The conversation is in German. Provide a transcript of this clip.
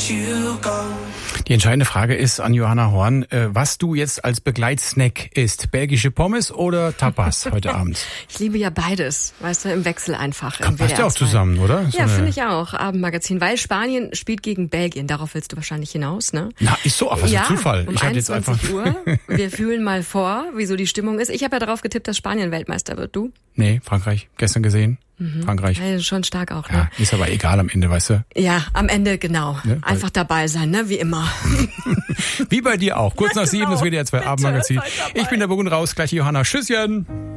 Die entscheidende Frage ist an Johanna Horn, was du jetzt als Begleitsnack isst. Belgische Pommes oder Tapas heute Abend? Ich liebe ja beides, weißt du, im Wechsel einfach. Passt ja auch zusammen, oder? Ja, finde ich auch, Abendmagazin, weil Spanien spielt gegen Belgien. Darauf willst du wahrscheinlich hinaus, ne? Na, ist so, ach, was ein Zufall. Um ich hatte jetzt einfach Uhr. Wir fühlen mal vor, wieso die Stimmung ist. Ich habe ja darauf getippt, dass Spanien Weltmeister wird, du? Nee, Frankreich, gestern gesehen. Frankreich. Ja, schon stark auch, ne? Ja, ist aber egal am Ende, weißt du? Ja, am Ende, genau. Ne? Einfach dabei sein, ne? Wie immer. Wie bei dir auch. Kurz nach 7, das WDR 2 Abendmagazin. Ich bin der Burgund raus, gleich die Johanna. Tschüsschen!